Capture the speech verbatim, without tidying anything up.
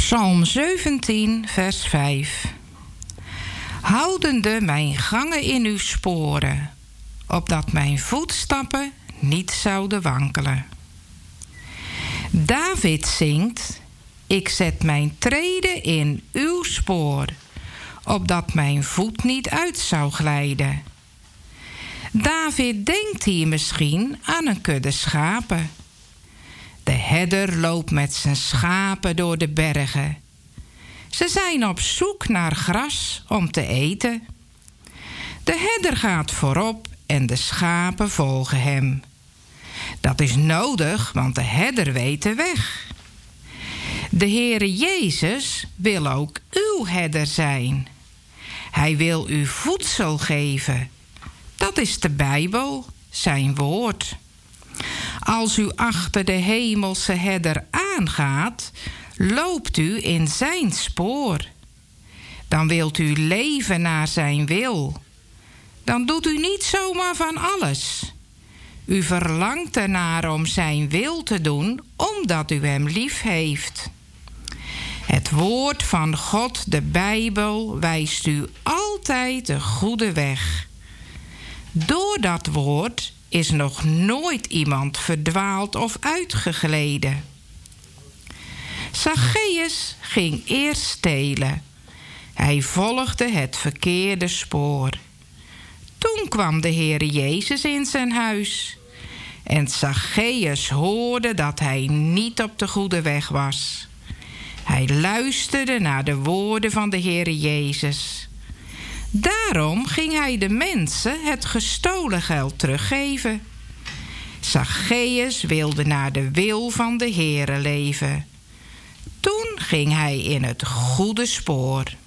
Psalm zeventien, vers vijf. Houdende mijn gangen in uw sporen, opdat mijn voetstappen niet zouden wankelen. David zingt: ik zet mijn treden in uw spoor, opdat mijn voet niet uit zou glijden. David denkt hier misschien aan een kudde schapen. De herder loopt met zijn schapen door de bergen. Ze zijn op zoek naar gras om te eten. De herder gaat voorop en de schapen volgen hem. Dat is nodig, want de herder weet de weg. De Heere Jezus wil ook uw herder zijn. Hij wil u voedsel geven. Dat is de Bijbel, zijn woord. Als u achter de hemelse herder aangaat, loopt u in zijn spoor. Dan wilt u leven naar zijn wil. Dan doet u niet zomaar van alles. U verlangt ernaar om zijn wil te doen, omdat u hem lief heeft. Het woord van God, de Bijbel, wijst u altijd de goede weg. Door dat woord is nog nooit iemand verdwaald of uitgegleden. Zacchaeus ging eerst stelen. Hij volgde het verkeerde spoor. Toen kwam de Heere Jezus in zijn huis. En Zacchaeus hoorde dat hij niet op de goede weg was. Hij luisterde naar de woorden van de Heere Jezus. Daarom ging hij de mensen het gestolen geld teruggeven. Zacchaeus wilde naar de wil van de Heere leven. Toen ging hij in het goede spoor.